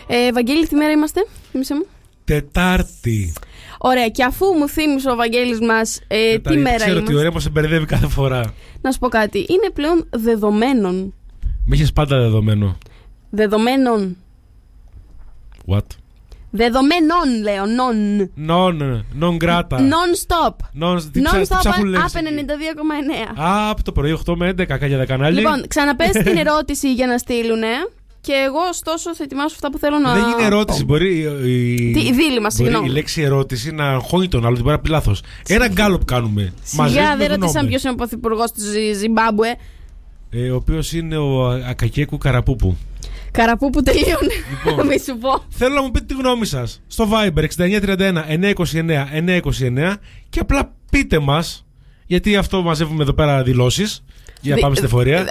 Βαγγέλη, τι μέρα είμαστε, θύμισε μου. Τετάρτη. Ωραία, και αφού μου θύμισε ο Βαγγέλης μας τι μέρα ξέρω είμαστε. τι ωραία μας μπερδεύει κάθε φορά. Να σου πω κάτι, είναι πλέον δεδομένων. Με είχες πάντα δεδομένο. Δεδομένων. What? Δεδομένων, λέω, Non grata. Non-stop. Non-stop, up 92,9. Από το πρωί 8 με 11, κάγια κανάλι. Λοιπόν, ξαναπες την ερώτηση για να στείλουνε. Και εγώ, ωστόσο, θα ετοιμάσω αυτά που θέλω να. Δεν είναι ερώτηση. Μπορεί. Δίλημμα, συγγνώμη. Η λέξη ερώτηση να αγχώνει τον άλλο, την μπορεί να πει λάθος. Ένα γκάλωπ κάνουμε. Σιγά, δεν ρωτήσαμε ποιος είναι ο πρωθυπουργός της Ζιμπάμπουε. Ο οποίος είναι ο Ακακέκου Καραπούπου. Καραπούπου τελείωνε. Λοιπόν, μη σου πω. Θέλω να μου πείτε τη γνώμη σας στο Viber 6931-929-929 και απλά πείτε μας, γιατί αυτό μαζεύουμε εδώ πέρα δηλώσεις για να πάμε στην εφορία.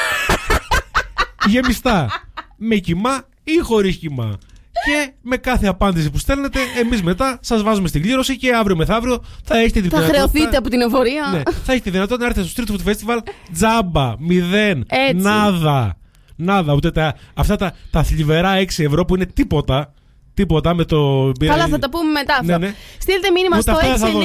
Γεμιστά. Με κοιμά ή χωρίς κοιμά. Και με κάθε απάντηση που στέλνετε, εμείς μετά σας βάζουμε στην κλήρωση και αύριο μεθαύριο θα έχετε τη δυνατότητα. Θα χρεωθείτε από την εφορία. Ναι, θα έχετε τη δυνατότητα να έρθετε στο Street Food Festival τζάμπα, 0, έτσι. Νάδα, ούτε αυτά τα θλιβερά 6 ευρώ που είναι τίποτα. Τίποτα με το. Καλά, θα τα πούμε μετά αυτό. Ναι. Στείλτε μήνυμα στο 6931-929-929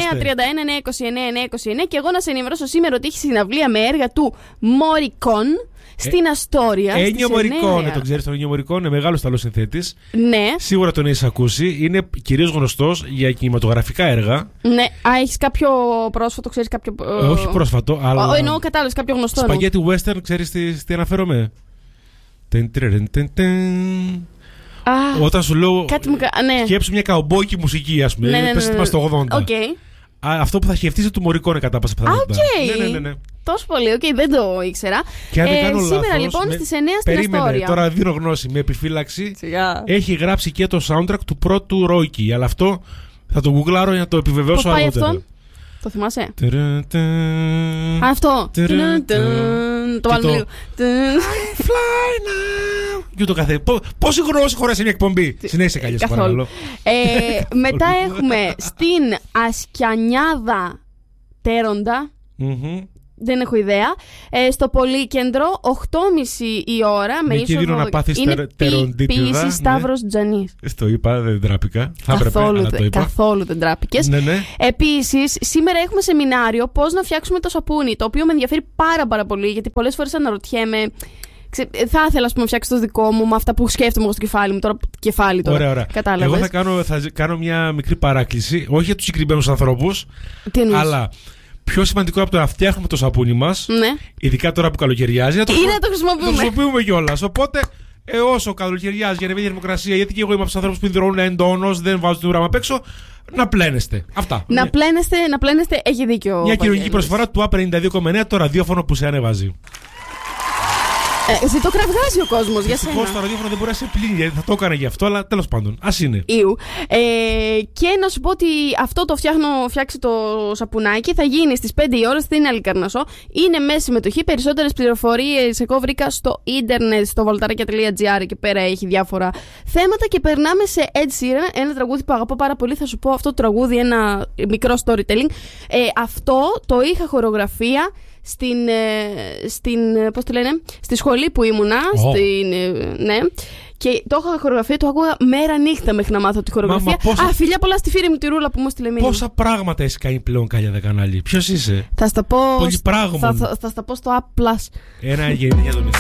και εγώ να σε ενημερώσω σήμερα ότι έχει συναυλία με έργα του Μωρικόν στην Αστόρια. Ένιο Μωρικόν, τον ξέρεις τον Ένιο Μωρικόν, είναι μεγάλος Ιταλός συνθέτης. Ναι. Σίγουρα τον έχεις ακούσει. Είναι κυρίως γνωστός για κινηματογραφικά έργα. Ναι. Έχεις κάποιο πρόσφατο, ξέρεις κάποιο. Όχι πρόσφατο, αλλά. Εννοώ κατάλαβες κάποιο γνωστό. Σπαγγέτι western, ξέρεις τι αναφέρομαι. Όταν σου λέω. Ναι. Σκέψου μια καουμπόικη μουσική, ας πούμε. Ναι. Πες είμαστε στο 80. Okay. Αυτό που θα σκεφτείς είναι του Μωρικόν κατά πάσα πιθανότητα. Ναι. Τόσο πολύ, δεν το ήξερα. Και αν δεν κάνω σήμερα λάθος, λοιπόν στις 9 στην Αστόρια. Τώρα δίνω γνώση με επιφύλαξη. Σιγά. Έχει γράψει και το soundtrack του πρώτου Ρόικι. Αλλά αυτό θα το γκουγκλάρω για να το επιβεβαιώσω αργότερα. Πώς πάει αυτό? Το θυμάσαι? Αυτό. Το άλλο λίγο. Fly now. Και ούτω καθε. Πόση γνώση χωράει σε μια εκπομπή? Συνέχισε καλή, σου παρακαλώ. Μετά έχουμε στην Ασκιανιάδα Τέροντα. Δεν έχω ιδέα. Στο Πολύκεντρο, 8.30 η ώρα. Με είσοδο. Είναι ποιήση Σταύρος Τζανής. Το είπα, δεν τράπηκα. Καθόλου δεν τράπηκες. Ναι. Επίσης, σήμερα έχουμε σεμινάριο πώς να φτιάξουμε το σαπούνι. Το οποίο με ενδιαφέρει πάρα πολύ, γιατί πολλές φορές αναρωτιέμαι. Θα ήθελα να φτιάξω το δικό μου με αυτά που σκέφτομαι εγώ στο κεφάλι μου. Κεφάλι τώρα. Ωραία. Κατάλαβες. Εγώ θα κάνω μια μικρή παράκληση. Όχι για τους συγκεκριμένους ανθρώπους. Τι εννοείς? Αλλά πιο σημαντικό από το να φτιάχνουμε το σαπούνι μας, ναι. Ειδικά τώρα που καλοκαιριάζει, είναι να το χρησιμοποιούμε. Το χρησιμοποιούμε κιόλας. Οπότε, όσο καλοκαιριάζει για να μην δημοκρασία, γιατί και εγώ είμαι από τους ανθρώπους που υδρώνουν εντόνως, δεν βάζουν την ουρά απ' έξω, να πλένεστε. Αυτά. Να πλένεστε, έχει δίκιο. Μια κοινωνική προσφορά του A52,9, το ραδιόφωνο που σε ανεβάζει. Το κραυγάζει ο κόσμος για σένα. Δυστυχώς το ραδιόφωνο δεν μπορεί να σε πλύνει, γιατί θα το έκανα γι' αυτό, αλλά τέλος πάντων. Ας είναι. Και να σου πω ότι αυτό το φτιάξει το σαπουνάκι θα γίνει στις 5 η ώρα στην Αλικαρνασσό. Είναι με συμμετοχή. Περισσότερες πληροφορίες εγώ βρήκα στο ίντερνετ, στο voltarakia.gr. Εκεί πέρα έχει διάφορα θέματα. Και περνάμε σε Ed Sheeran, ένα τραγούδι που αγαπώ πάρα πολύ. Θα σου πω αυτό το τραγούδι, ένα μικρό storytelling. Αυτό το είχα χορογραφία πώς το λένε, στη σχολή που ήμουνα, ναι, και το είχα χορογραφία, το άκουγα μέρα νύχτα μέχρι να μάθω τη χορογραφία. Φιλιά πολλά στη φίλη μου τη Ρούλα που μου στείλε μήνυμα. Πόσα πράγματα έχει κάνει πλέον, Κάλια Δεκανάλη? Ποιος είσαι? Θα στα πω. Πολυπράγμων. Θα στα πω στο A+. Ένα γεννή για το μισό.